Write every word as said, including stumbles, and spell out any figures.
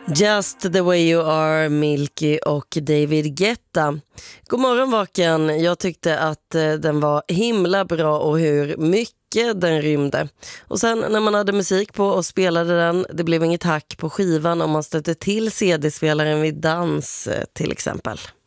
Just the way you are, Milky och David Guetta. God morgon Vaken. Jag tyckte att eh, den var himla bra och hur mycket den rymde. Och sen när man hade musik på och spelade den, det blev inget hack på skivan om man stötte till C D-spelaren vid dans eh, till exempel.